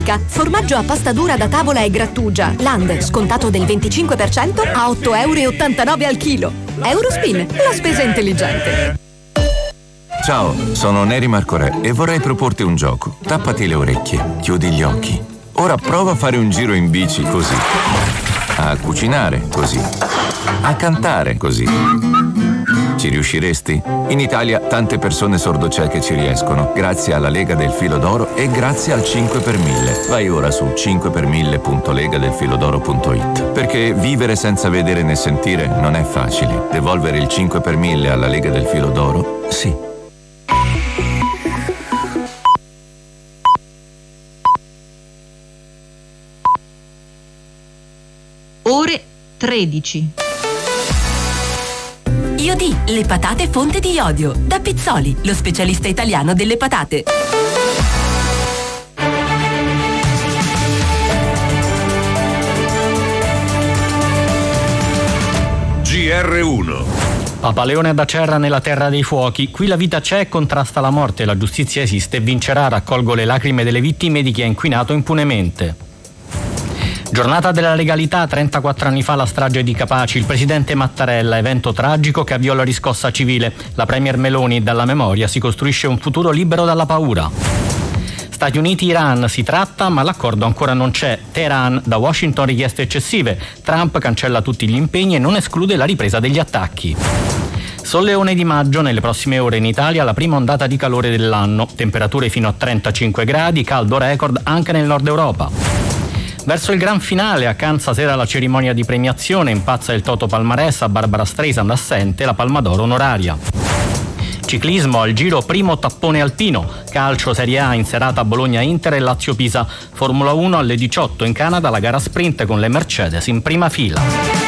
Formaggio a pasta dura da tavola e grattugia Land, scontato del 25% a 8,89 euro al chilo. Eurospin, la spesa intelligente. Ciao, sono Neri Marco Re e vorrei proporti un gioco. Tappati le orecchie, chiudi gli occhi. Ora prova a fare un giro in bici così, a cucinare così, a cantare così. Ci riusciresti? In Italia tante persone sordocieche ci riescono, grazie alla Lega del Filo d'Oro e grazie al 5 per 1000. Vai ora su 5per1000.legadelfilodoro.it. Perché vivere senza vedere né sentire non è facile. Devolvere il 5 per 1000 alla Lega del Filo d'Oro? Sì. Ore 13. Iodì, le patate fonte di iodio. Da Pizzoli, lo specialista italiano delle patate. GR1. Papa Leone ad Acerra nella terra dei fuochi. Qui la vita c'è e contrasta la morte, la giustizia esiste e vincerà, raccolgo le lacrime delle vittime di chi ha inquinato impunemente. Giornata della legalità, 34 anni fa la strage di Capaci, il presidente Mattarella, evento tragico che avviò la riscossa civile. La premier Meloni, dalla memoria si costruisce un futuro libero dalla paura. Stati Uniti-Iran si tratta, ma l'accordo ancora non c'è. Teheran, da Washington richieste eccessive. Trump cancella tutti gli impegni e non esclude la ripresa degli attacchi. Solleone di maggio, nelle prossime ore in Italia la prima ondata di calore dell'anno. Temperature fino a 35 gradi, caldo record anche nel nord Europa. Verso il gran finale, a Cannes sera la cerimonia di premiazione, impazza il Toto Palmarès, a Barbara Streisand assente la Palma d'Oro onoraria. Ciclismo, al Giro primo tappone alpino, calcio Serie A in serata Bologna-Inter e Lazio-Pisa, Formula 1 alle 18 in Canada la gara sprint con le Mercedes in prima fila.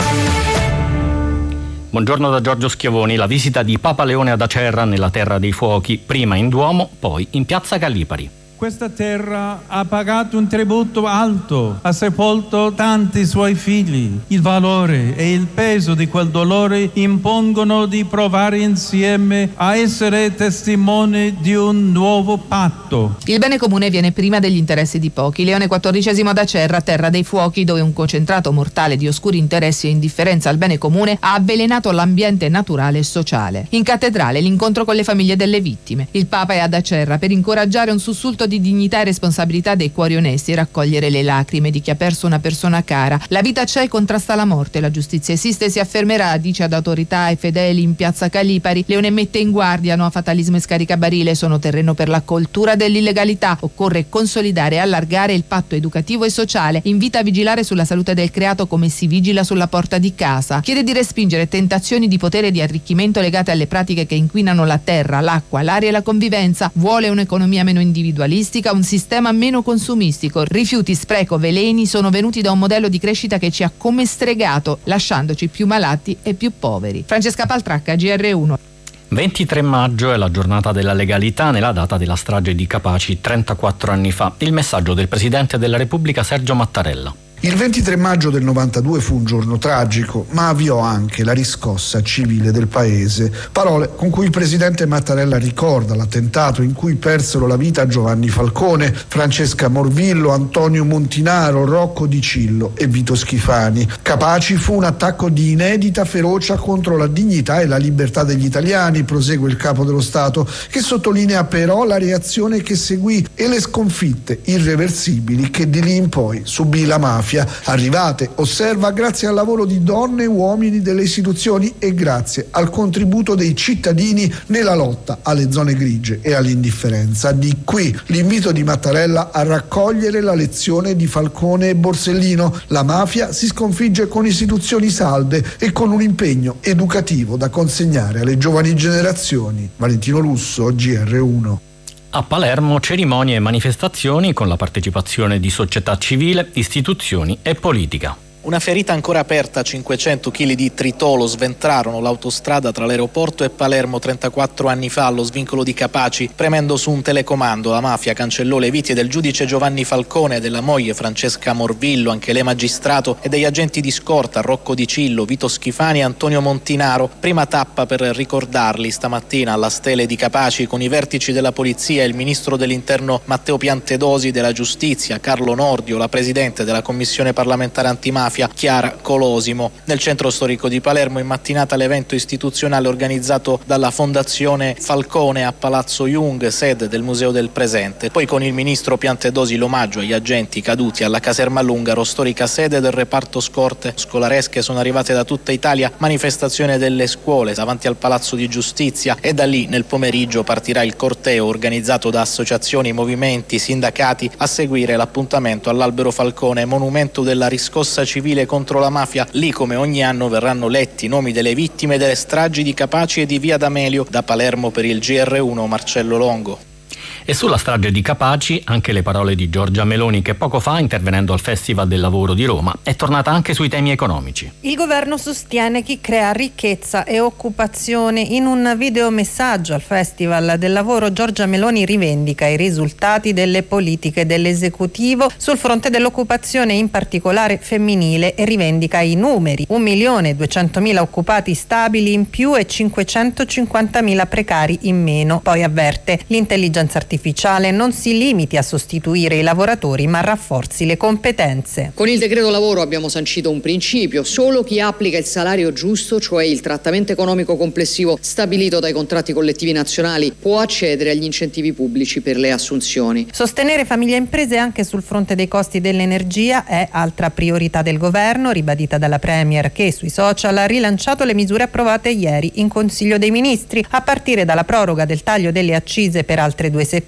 Buongiorno da Giorgio Schiavoni, la visita di Papa Leone ad Acerra nella terra dei fuochi, prima in Duomo, poi in piazza Gallipari. Questa terra ha pagato un tributo alto, ha sepolto tanti suoi figli. Il valore e il peso di quel dolore impongono di provare insieme a essere testimoni di un nuovo patto. Il bene comune viene prima degli interessi di pochi. Leone XIV ad Acerra, terra dei fuochi, dove un concentrato mortale di oscuri interessi e indifferenza al bene comune ha avvelenato l'ambiente naturale e sociale. In cattedrale l'incontro con le famiglie delle vittime. Il Papa è ad Acerra per incoraggiare un sussulto di dignità e responsabilità dei cuori onesti e raccogliere le lacrime di chi ha perso una persona cara. La vita c'è e contrasta la morte, la giustizia esiste e si affermerà, dice ad autorità e fedeli in piazza Gallipari. Leone mette in guardia, no a fatalismo e scaricabarile, sono terreno per la coltura dell'illegalità. Occorre consolidare e allargare il patto educativo e sociale. Invita a vigilare sulla salute del creato come si vigila sulla porta di casa. Chiede di respingere tentazioni di potere e di arricchimento legate alle pratiche che inquinano la terra, l'acqua, l'aria e la convivenza. Vuole un'economia meno individualistica, un sistema meno consumistico. Rifiuti, spreco, veleni sono venuti da un modello di crescita che ci ha come stregato, lasciandoci più malati e più poveri. Francesca Paltracca, GR1. 23 maggio è la giornata della legalità nella data della strage di Capaci 34 anni fa. Il messaggio del Presidente della Repubblica Sergio Mattarella. Il 23 maggio del 92 fu un giorno tragico, ma avviò anche la riscossa civile del paese. Parole con cui il presidente Mattarella ricorda l'attentato in cui persero la vita Giovanni Falcone, Francesca Morvillo, Antonio Montinaro, Rocco Di Cillo e Vito Schifani. Capaci fu un attacco di inedita ferocia contro la dignità e la libertà degli italiani, prosegue il capo dello Stato, che sottolinea però la reazione che seguì e le sconfitte irreversibili che di lì in poi subì la mafia. Arrivate, osserva, grazie al lavoro di donne e uomini delle istituzioni e grazie al contributo dei cittadini nella lotta alle zone grigie e all'indifferenza. Di qui l'invito di Mattarella a raccogliere la lezione di Falcone e Borsellino. La mafia si sconfigge con istituzioni salde e con un impegno educativo da consegnare alle giovani generazioni. Valentino Russo, GR1. A Palermo cerimonie e manifestazioni con la partecipazione di società civile, istituzioni e politica. Una ferita ancora aperta, 500 kg di tritolo sventrarono l'autostrada tra l'aeroporto e Palermo 34 anni fa allo svincolo di Capaci. Premendo su un telecomando, la mafia cancellò le viti del giudice Giovanni Falcone, della moglie Francesca Morvillo, anche lei magistrato, e degli agenti di scorta Rocco Di Cillo, Vito Schifani e Antonio Montinaro. Prima tappa per ricordarli stamattina alla Stele di Capaci con i vertici della polizia, il ministro dell'interno Matteo Piantedosi, della giustizia Carlo Nordio, la presidente della commissione parlamentare antimafia Chiara Colosimo. Nel centro storico di Palermo in mattinata l'evento istituzionale organizzato dalla Fondazione Falcone a Palazzo Jung, sede del Museo del Presente. Poi con il ministro Piantedosi l'omaggio agli agenti caduti alla Caserma Lungaro, storica sede del reparto scorte scolaresche. Sono arrivate da tutta Italia manifestazioni delle scuole davanti al Palazzo di Giustizia e da lì nel pomeriggio partirà il corteo organizzato da associazioni, movimenti, sindacati, a seguire l'appuntamento all'Albero Falcone, monumento della riscossa civile contro la mafia. Lì come ogni anno verranno letti i nomi delle vittime delle stragi di Capaci e di Via D'Amelio. Da Palermo per il GR1 Marcello Longo. E sulla strage di Capaci anche le parole di Giorgia Meloni, che poco fa, intervenendo al Festival del Lavoro di Roma, è tornata anche sui temi economici. Il governo sostiene chi crea ricchezza e occupazione. In un videomessaggio al Festival del Lavoro, Giorgia Meloni rivendica i risultati delle politiche dell'esecutivo sul fronte dell'occupazione, in particolare femminile, e rivendica i numeri: 1.200.000 occupati stabili in più e 550.000 precari in meno. Poi avverte: l'intelligenza artificiale non si limiti a sostituire i lavoratori, ma rafforzi le competenze. Con il decreto lavoro abbiamo sancito un principio: solo chi applica il salario giusto, cioè il trattamento economico complessivo stabilito dai contratti collettivi nazionali, può accedere agli incentivi pubblici per le assunzioni. Sostenere famiglie e imprese anche sul fronte dei costi dell'energia è altra priorità del governo, ribadita dalla Premier, che sui social ha rilanciato le misure approvate ieri in Consiglio dei Ministri, a partire dalla proroga del taglio delle accise per altre 2 settimane,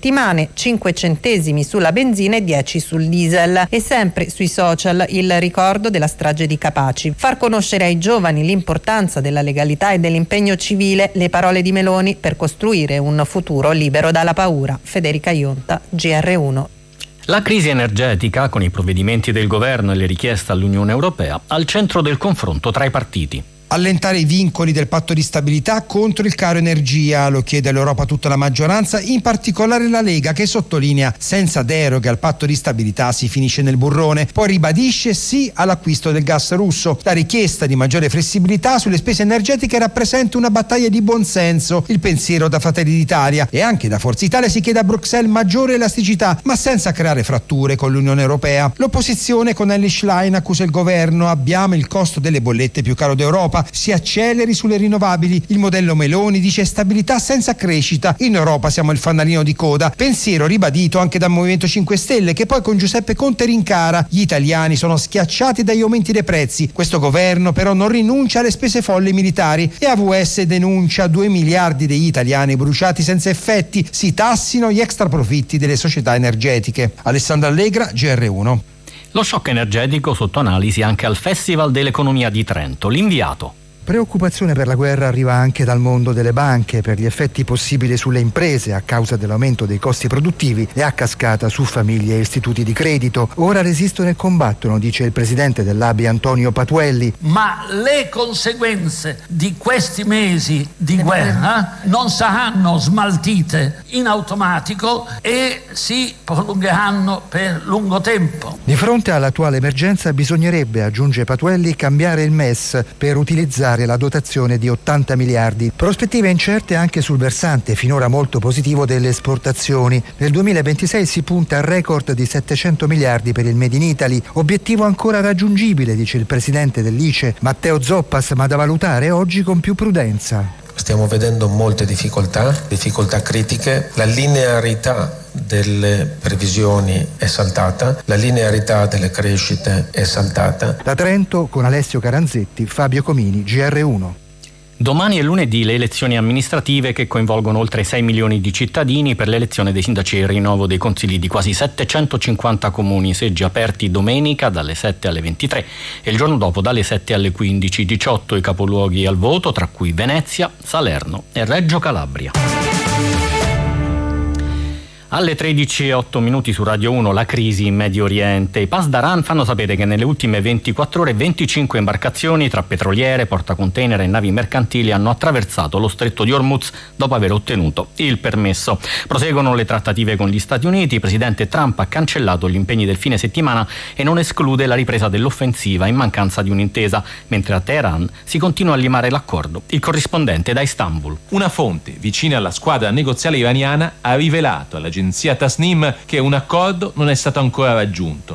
5 centesimi sulla benzina e 10 sul diesel. E sempre sui social il ricordo della strage di Capaci. Far conoscere ai giovani l'importanza della legalità e dell'impegno civile, le parole di Meloni per costruire un futuro libero dalla paura. Federica Ionta, GR1. La crisi energetica, con i provvedimenti del governo e le richieste all'Unione Europea, al centro del confronto tra i partiti. Allentare i vincoli del patto di stabilità contro il caro energia, lo chiede all'Europa tutta la maggioranza, in particolare la Lega, che sottolinea: senza deroghe al patto di stabilità si finisce nel burrone. Poi ribadisce sì all'acquisto del gas russo. La richiesta di maggiore flessibilità sulle spese energetiche rappresenta una battaglia di buonsenso. Il pensiero da Fratelli d'Italia e anche da Forza Italia si chiede a Bruxelles maggiore elasticità, ma senza creare fratture con l'Unione Europea. L'opposizione con Elly Schlein accusa il governo: abbiamo il costo delle bollette più caro d'Europa, si acceleri sulle rinnovabili. Il modello Meloni dice stabilità senza crescita. In Europa siamo il fanalino di coda. Pensiero ribadito anche dal Movimento 5 Stelle, che poi con Giuseppe Conte rincara: gli italiani sono schiacciati dagli aumenti dei prezzi. Questo governo però non rinuncia alle spese folli militari, e AVS denuncia 2 miliardi degli italiani bruciati senza effetti. Si tassino gli extraprofitti delle società energetiche. Alessandra Allegra, GR1. Lo shock energetico sotto analisi anche al Festival dell'Economia di Trento. L'inviato. Preoccupazione per la guerra arriva anche dal mondo delle banche per gli effetti possibili sulle imprese a causa dell'aumento dei costi produttivi e a cascata su famiglie e istituti di credito. Ora resistono e combattono, dice il presidente dell'ABI Antonio Patuelli. Ma le conseguenze di questi mesi di guerra non saranno smaltite in automatico e si prolungheranno per lungo tempo. Di fronte all'attuale emergenza bisognerebbe, aggiunge Patuelli, cambiare il MES per utilizzare la dotazione di 80 miliardi. Prospettive incerte anche sul versante finora molto positivo delle esportazioni. Nel 2026 si punta al record di 700 miliardi per il Made in Italy, obiettivo ancora raggiungibile, dice il presidente dell'ICE Matteo Zoppas, ma da valutare oggi con più prudenza. Stiamo vedendo molte difficoltà critiche, la linearità delle previsioni è saltata, la linearità delle crescite è saltata. Da Trento con Alessio Caranzetti, Fabio Comini, GR1. Domani e lunedì le elezioni amministrative che coinvolgono oltre 6 milioni di cittadini per l'elezione dei sindaci e il rinnovo dei consigli di quasi 750 comuni, seggi aperti domenica dalle 7 alle 23 e il giorno dopo dalle 7 alle 15, 18 i capoluoghi al voto, tra cui Venezia, Salerno e Reggio Calabria. Alle 13:08 su Radio 1 la crisi in Medio Oriente. I Pasdaran fanno sapere che nelle ultime 24 ore 25 imbarcazioni tra petroliere, portacontainer e navi mercantili hanno attraversato lo stretto di Hormuz dopo aver ottenuto il permesso. Proseguono le trattative con gli Stati Uniti. Il presidente Trump ha cancellato gli impegni del fine settimana e non esclude la ripresa dell'offensiva in mancanza di un'intesa, mentre a Teheran si continua a limare l'accordo. Il corrispondente da Istanbul. Una fonte vicina alla squadra negoziale iraniana ha rivelato all'agenzia Tasnim che un accordo non è stato ancora raggiunto.